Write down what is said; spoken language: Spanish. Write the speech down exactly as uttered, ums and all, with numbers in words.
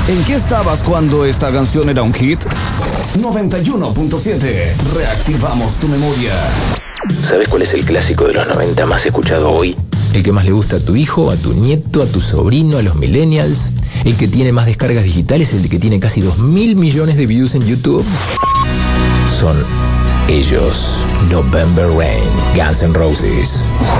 ¿En qué estabas cuando esta canción era un hit? noventa y uno punto siete. Reactivamos tu memoria. ¿Sabes cuál es el clásico de los noventa más escuchado hoy? El que más le gusta a tu hijo, a tu nieto, a tu sobrino, a los millennials. El que tiene más descargas digitales, el que tiene casi dos mil millones de views en YouTube. Son ellos. November Rain, Guns N' Roses.